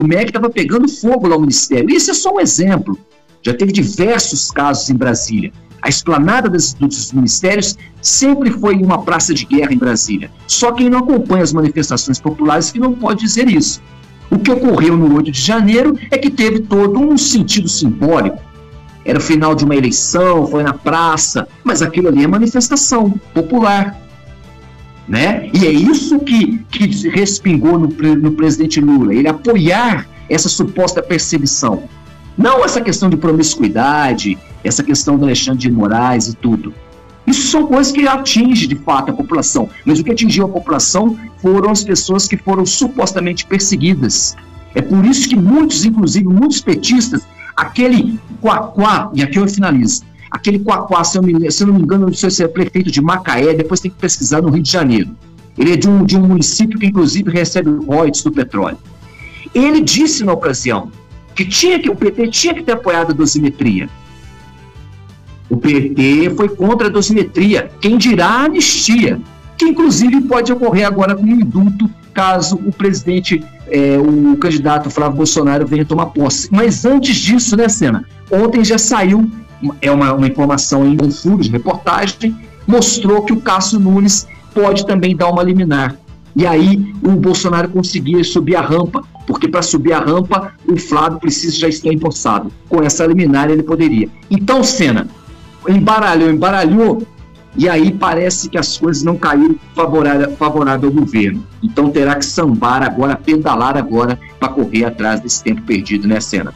O MEC estava pegando fogo lá no Ministério. Isso é só um exemplo. Já teve diversos casos em Brasília. A esplanada dos ministérios sempre foi uma praça de guerra em Brasília. Só quem não acompanha as manifestações populares que não pode dizer isso. O que ocorreu no 8 de janeiro é que teve todo um sentido simbólico. Era o final de uma eleição, foi na praça, mas aquilo ali é manifestação popular, né? E é isso que respingou no presidente Lula, ele apoiar essa suposta perseguição. Não essa questão de promiscuidade, essa questão do Alexandre de Moraes e tudo. Isso são coisas que atingem, de fato, a população. Mas o que atingiu a população foram as pessoas que foram supostamente perseguidas. É por isso que muitos, inclusive muitos petistas, aquele Quaquá, e aqui eu finalizo, aquele Quaquá, se eu não me engano, não sei se é prefeito de Macaé, depois tem que pesquisar, no Rio de Janeiro. Ele é de um município que, inclusive, recebe royalties do petróleo. Ele disse na ocasião que o PT tinha que ter apoiado a dosimetria. O PT foi contra a dosimetria, quem dirá a anistia, que inclusive pode ocorrer agora com um indulto, caso o presidente, o candidato Flávio Bolsonaro venha tomar posse. Mas antes disso, né, Sena? Ontem já saiu, uma informação em um furo de reportagem, mostrou que o Cássio Nunes pode também dar uma liminar. E aí o Bolsonaro conseguia subir a rampa, porque para subir a rampa o Flávio precisa já estar empossado. Com essa liminar ele poderia. Então, Sena, embaralhou, e aí parece que as coisas não caíram favorável ao governo. Então terá que sambar agora, pedalar agora, para correr atrás desse tempo perdido, né, Sena?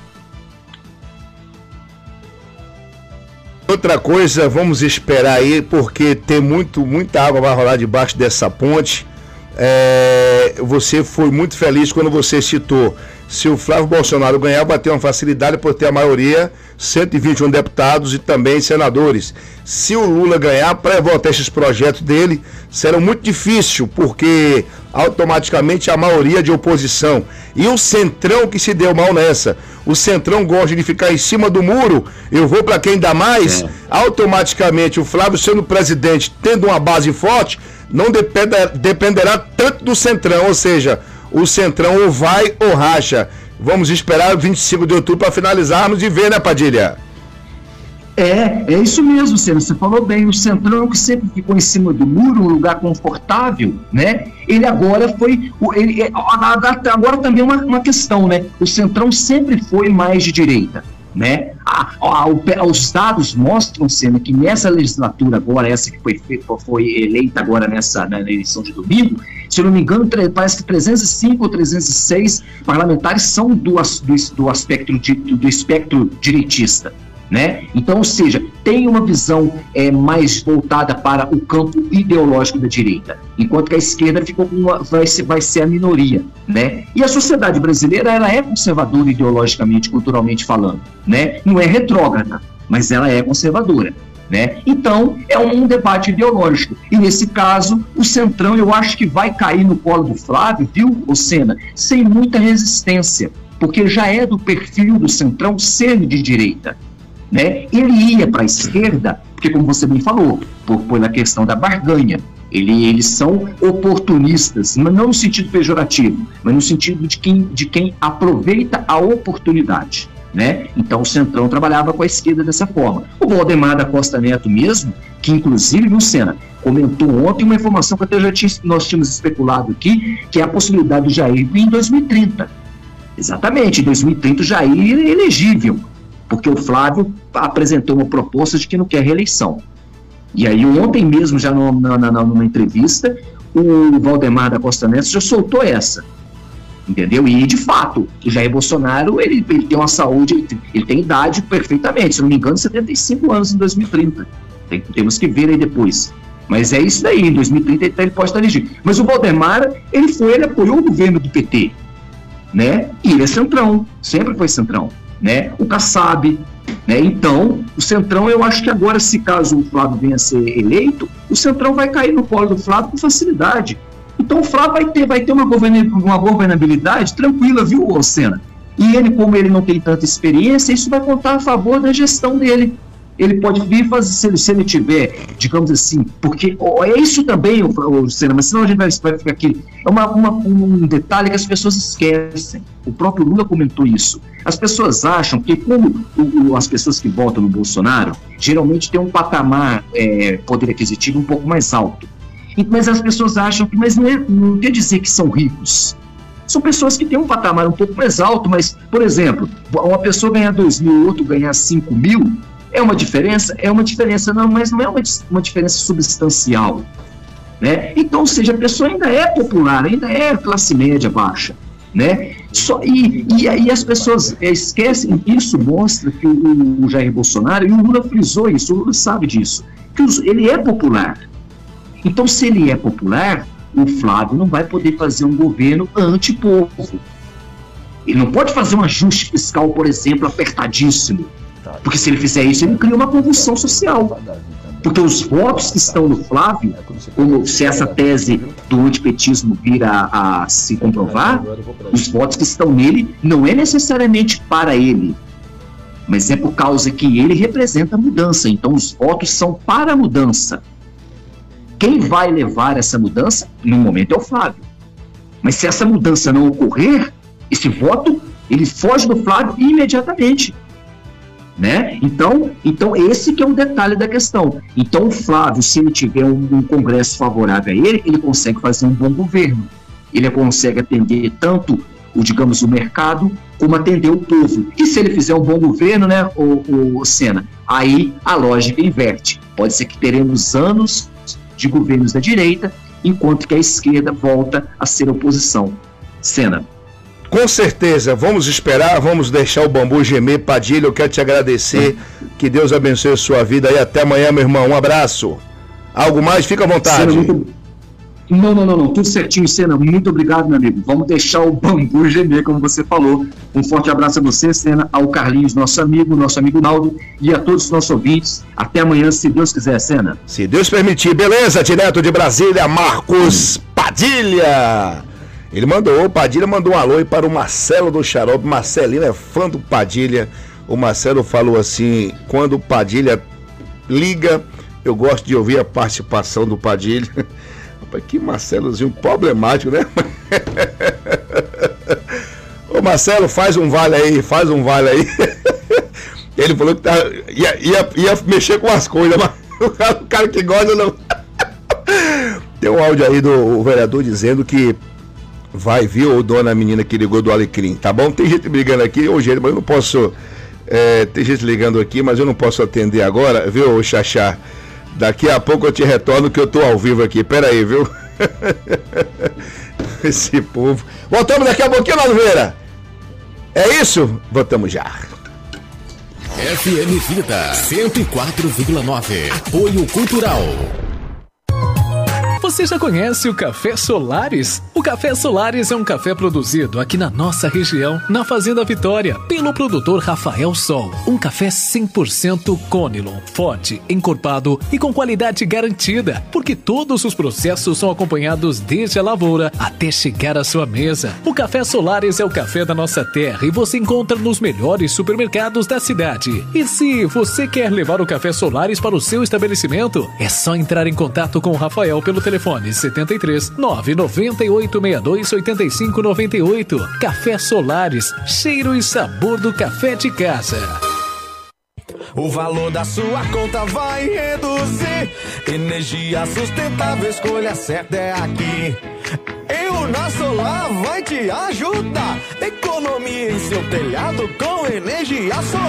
Outra coisa, vamos esperar aí, porque tem muita água vai rolar debaixo dessa ponte. Você foi muito feliz quando você citou: se o Flávio Bolsonaro ganhar, vai ter uma facilidade por ter a maioria, 121 deputados e também senadores. Se o Lula ganhar, para votar esses projetos dele, será muito difícil, porque automaticamente a maioria de oposição. E o Centrão que se deu mal nessa. O Centrão gosta de ficar em cima do muro, eu vou para quem dá mais. Automaticamente o Flávio, sendo presidente, tendo uma base forte, não dependerá tanto do Centrão, ou seja, o Centrão ou vai ou racha. Vamos esperar 25 de outubro para finalizarmos e ver, né, Padilha? É isso mesmo, Sena, você falou bem. O Centrão, que sempre ficou em cima do muro, um lugar confortável, né? Ele agora foi... agora também é uma questão, né? O Centrão sempre foi mais de direita, né? Os dados mostram, Sena, que nessa legislatura agora, essa que foi eleita agora na eleição de domingo, se eu não me engano, parece que 305 ou 306 parlamentares são do espectro direitista, né? Então, ou seja, tem uma visão mais voltada para o campo ideológico da direita, enquanto que a esquerda ficou vai ser a minoria, né? E a sociedade brasileira, ela é conservadora ideologicamente, culturalmente falando, né? Não é retrógrada, mas ela é conservadora, né? Então, é um debate ideológico. E nesse caso, o Centrão, eu acho que vai cair no colo do Flávio, viu, Sena? Sem muita resistência, porque já é do perfil do Centrão ser de direita, né? Ele ia para a esquerda, porque, como você bem falou, pela questão da barganha, eles são oportunistas, mas não no sentido pejorativo, mas no sentido de quem aproveita a oportunidade, né? Então o Centrão trabalhava com a esquerda dessa forma. O Valdemar da Costa Neto mesmo, que inclusive, viu, Sena, comentou ontem uma informação que até nós tínhamos especulado aqui, que é a possibilidade do Jair vir em 2030. Exatamente, em 2030 o Jair é elegível, porque o Flávio apresentou uma proposta de que não quer reeleição. E aí ontem mesmo, já numa entrevista, o Valdemar da Costa Neto já soltou essa, entendeu? E de fato, o Jair Bolsonaro, ele tem uma saúde, ele tem idade perfeitamente, se não me engano, 75 anos em 2030. Temos que ver aí depois. Mas é isso daí, em 2030 ele pode estar elegido. Mas o Valdemar, ele apoiou o governo do PT, né? E ele é centrão, sempre foi centrão, né? O Kassab, né? Então, o Centrão, eu acho que agora, se caso o Flávio venha a ser eleito, o Centrão vai cair no colo do Flávio com facilidade. Então o Flávio vai ter uma governabilidade tranquila, viu, Sena? E ele, como ele não tem tanta experiência, isso vai contar a favor da gestão dele, Ele pode vir fazer, se ele tiver, digamos assim, porque é isso também, Senna, mas senão a gente vai ficar aqui. É um detalhe que as pessoas esquecem. O próprio Lula comentou isso. As pessoas acham que, como as pessoas que votam no Bolsonaro, geralmente tem um patamar poder aquisitivo um pouco mais alto. Mas as pessoas acham que, mas não quer dizer que são ricos. São pessoas que têm um patamar um pouco mais alto, mas, por exemplo, uma pessoa ganhar 2 mil, outro ganhar 5 mil, é uma diferença? É uma diferença, não, mas não é uma diferença substancial. Né? Então, ou seja, a pessoa ainda é popular, ainda é classe média baixa. Né? E aí as pessoas esquecem, isso mostra que o Jair Bolsonaro, e o Lula frisou isso, o Lula sabe disso, que ele é popular. Então, se ele é popular, o Flávio não vai poder fazer um governo anti-povo. Ele não pode fazer um ajuste fiscal, por exemplo, apertadíssimo. Porque se ele fizer isso, ele cria uma convulsão social. Porque os votos que estão no Flávio, como se essa tese do antipetismo vir a se comprovar, os votos que estão nele não é necessariamente para ele, mas é por causa que ele representa a mudança. Então os votos são para a mudança. Quem vai levar essa mudança, no momento, é o Flávio. Mas se essa mudança não ocorrer, esse voto, ele foge do Flávio imediatamente. Né? Então esse que é um detalhe da questão. Então o Flávio, se ele tiver um Congresso favorável a ele, ele consegue fazer um bom governo. Ele consegue atender tanto o mercado, como atender o povo. E se ele fizer um bom governo, né, o Senna, aí a lógica inverte. Pode ser que teremos anos de governos da direita, enquanto que a esquerda volta a ser oposição. Senna. Com certeza, vamos esperar, vamos deixar o bambu gemer. Padilha, eu quero te agradecer, que Deus abençoe a sua vida e até amanhã, meu irmão, um abraço. Algo mais? Fica à vontade. Senna, Não, tudo certinho, Senna, muito obrigado, meu amigo. Vamos deixar o bambu gemer, como você falou. Um forte abraço a você, Senna, ao Carlinhos, nosso amigo Naldo, e a todos os nossos ouvintes. Até amanhã, se Deus quiser, Senna. Se Deus permitir, beleza, direto de Brasília, Marcos Padilha. O Padilha mandou um alô aí para o Marcelo do Xarope. Marcelino é fã do Padilha. O Marcelo falou assim: quando o Padilha liga, eu gosto de ouvir a participação do Padilha. Que Marcelozinho problemático, né? Ô Marcelo, faz um vale aí. Ele falou que ia mexer com as coisas, mas o cara que gosta não. Tem um áudio aí do vereador dizendo que vai vir o dono da menina que ligou do Alecrim, tá bom? Tem gente ligando aqui, mas eu não posso. Tem gente ligando aqui, mas eu não posso atender agora, viu, Xaxá? Daqui a pouco eu te retorno que eu tô ao vivo aqui. Pera aí, viu? Esse povo. Voltamos daqui a pouquinho, Oliveira. É isso? Voltamos já. FM Vida 104,9. Apoio Cultural. Você já conhece o Café Solares? O Café Solares é um café produzido aqui na nossa região, na Fazenda Vitória, pelo produtor Rafael Sol. Um café 100% Conilon, forte, encorpado e com qualidade garantida, porque todos os processos são acompanhados desde a lavoura até chegar à sua mesa. O Café Solares é o café da nossa terra e você encontra nos melhores supermercados da cidade. E se você quer levar o Café Solares para o seu estabelecimento, é só entrar em contato com o Rafael pelo telefone 73 998 62 85 98. Café Solares, cheiro e sabor do café de casa. O valor da sua conta vai reduzir. Energia sustentável, escolha certa é aqui. E o nosso Solar vai te ajudar. Economia em seu telhado com energia solar.